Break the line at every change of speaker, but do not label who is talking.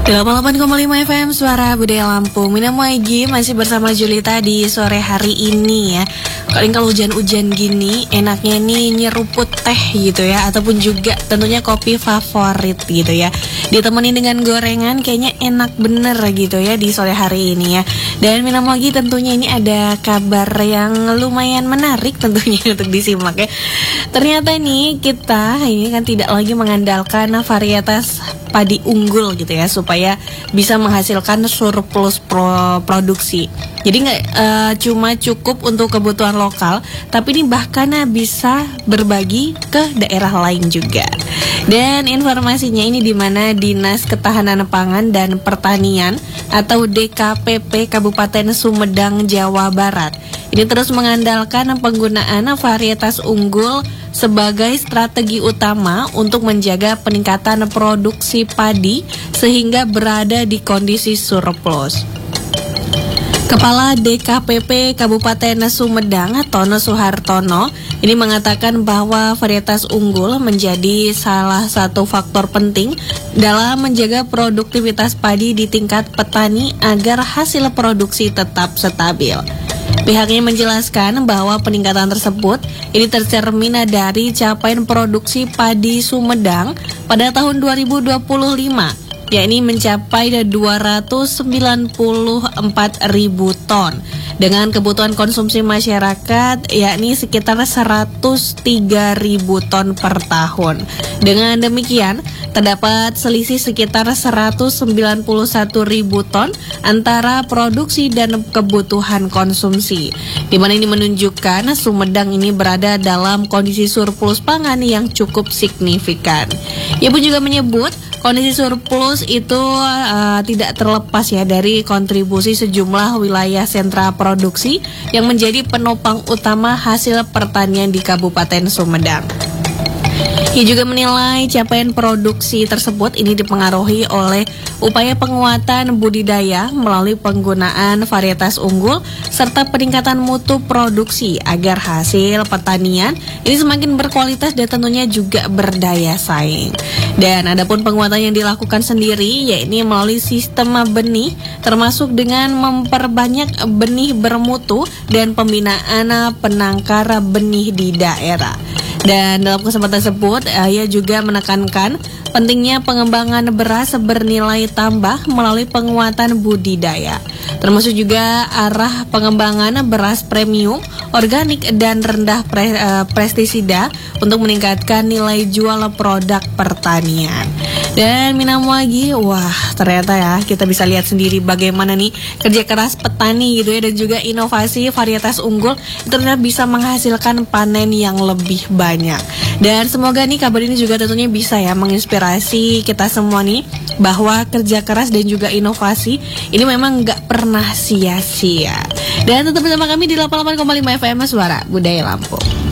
88,5 FM Suara Budaya Lampung. Mina Muaigi masih bersama Julita di sore hari ini ya. Kalau hujan-hujan gini enaknya nih nyeruput teh gitu ya, ataupun juga tentunya kopi favorit gitu ya. Ditemani dengan gorengan kayaknya enak bener gitu ya di sore hari ini ya. Dan Mina Muaigi tentunya ini ada kabar yang lumayan menarik tentunya untuk disimak ya. Ternyata nih kita ini kan tidak lagi mengandalkan varietas padi unggul gitu ya, supaya bisa menghasilkan surplus produksi. Jadi nggak cuma cukup untuk kebutuhan lokal, tapi ini bahkan bisa berbagi ke daerah lain juga. Dan informasinya ini di mana Dinas Ketahanan Pangan dan Pertanian atau DKPP Kabupaten Sumedang, Jawa Barat ini terus mengandalkan penggunaan varietas unggul sebagai strategi utama untuk menjaga peningkatan produksi padi sehingga berada di kondisi surplus. Kepala DKPP Kabupaten Sumedang, Tono Suhartono, ini mengatakan bahwa varietas unggul menjadi salah satu faktor penting dalam menjaga produktivitas padi di tingkat petani agar hasil produksi tetap stabil. Pihaknya menjelaskan bahwa peningkatan tersebut ini tercermin dari capaian produksi padi Sumedang pada tahun 2025, yakni mencapai 294.000 ton dengan kebutuhan konsumsi masyarakat yakni sekitar 103.000 ton per tahun. Dengan demikian, terdapat selisih sekitar 191.000 ton antara produksi dan kebutuhan konsumsi, di mana ini menunjukkan Sumedang ini berada dalam kondisi surplus pangan yang cukup signifikan. Ia pun juga menyebut kondisi surplus itu tidak terlepas ya dari kontribusi sejumlah wilayah sentra produksi yang menjadi penopang utama hasil pertanian di Kabupaten Sumedang. Ia juga menilai capaian produksi tersebut ini dipengaruhi oleh upaya penguatan budidaya melalui penggunaan varietas unggul serta peningkatan mutu produksi agar hasil pertanian ini semakin berkualitas dan tentunya juga berdaya saing. Dan adapun penguatan yang dilakukan sendiri yakni melalui sistem benih termasuk dengan memperbanyak benih bermutu dan pembinaan penangkar benih di daerah. Dan dalam kesempatan tersebut, ia juga menekankan pentingnya pengembangan beras bernilai tambah melalui penguatan budidaya, termasuk juga arah pengembangan beras premium, organik, dan rendah pestisida untuk meningkatkan nilai jual produk pertanian. Dan Mina Muaigi, wah ternyata ya kita bisa lihat sendiri bagaimana nih kerja keras petani gitu ya, dan juga inovasi varietas unggul ternyata bisa menghasilkan panen yang lebih banyak. Dan semoga nih kabar ini juga tentunya bisa ya menginspirasi kita semua nih bahwa kerja keras dan juga inovasi ini memang nggak pernah sia-sia. Dan tetap bersama kami di 88,5 FM Suara Budaya Lampung.